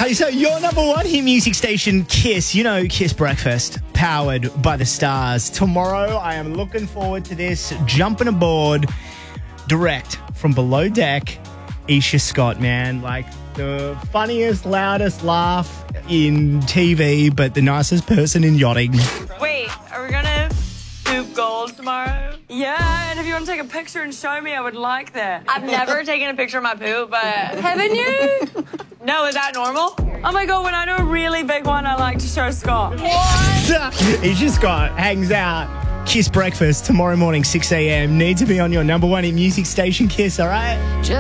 So your number one hit music station, Kiss. You know, Kiss Breakfast, powered by the stars. Tomorrow, I am looking forward to this. Jumping aboard, direct from Below Deck, Isha Scott, man. Like the funniest, loudest laugh in TV, but the nicest person in yachting. Wait, are we gonna poop gold tomorrow? Yeah, and if you want to take a picture and show me, I would like that. I've never taken a picture of my poop, but haven't you? No, is that normal? Oh my god, when I do a really big one, I like to show Scott. What? Isha Scott hangs out. Kiss Breakfast tomorrow morning, 6 a.m. Need to be on your number one hit music station, Kiss, all right?